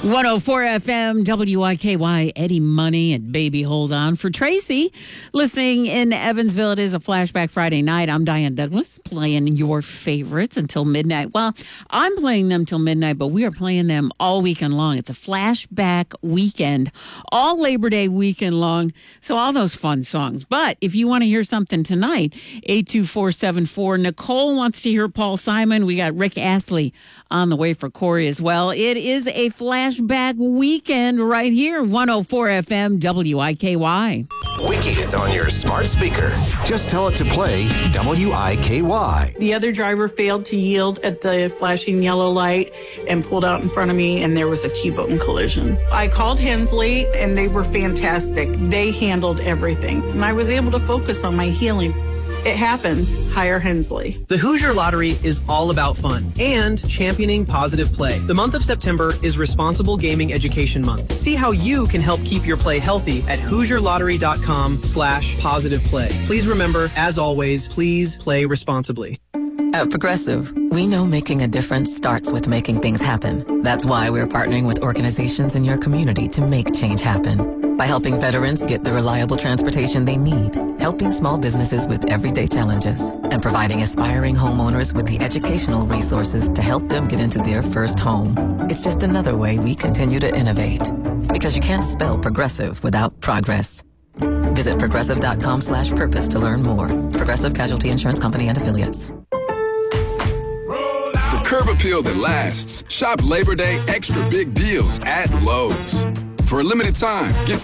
104 FM, WIKY, Eddie Money and Baby Hold On. For Tracy, listening in Evansville, it is a Flashback Friday night. I'm Diane Douglas, playing your favorites until midnight. Well, I'm playing them till midnight, but we are playing them all weekend long. It's a Flashback weekend, all Labor Day weekend long, so all those fun songs. But if you want to hear something tonight, 82474. Nicole wants to hear Paul Simon. We got Rick Astley on the way for Corey as well. It is a Flashback weekend right here, 104 FM WIKY. Wikis on your smart speaker. Just tell it to play WIKY. The other driver failed to yield at the flashing yellow light and pulled out in front of me, and there was a T-bone collision. I called Hensley, and they were fantastic. They handled everything, and I was able to focus on my healing. It happens. Hire Hensley. The Hoosier Lottery is all about fun and championing positive play. The month of September is Responsible Gaming Education Month. See how you can help keep your play healthy at HoosierLottery.com/positive play. Please remember, as always, please play responsibly. At Progressive, we know making a difference starts with making things happen. That's why we're partnering with organizations in your community to make change happen. By helping veterans get the reliable transportation they need, helping small businesses with everyday challenges, and providing aspiring homeowners with the educational resources to help them get into their first home. It's just another way we continue to innovate. Because you can't spell progressive without progress. Visit progressive.com/purpose to learn more. Progressive Casualty Insurance Company and Affiliates. Curb appeal that lasts. Shop Labor Day extra big deals at Lowe's. For a limited time, get